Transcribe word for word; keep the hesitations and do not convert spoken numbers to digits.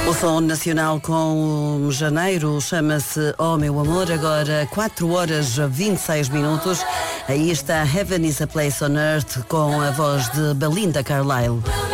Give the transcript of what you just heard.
O som nacional com o janeiro chama-se Oh Meu Amor, agora quatro horas vinte e seis minutos. Aí está Heaven is a Place on Earth com a voz de Belinda Carlisle.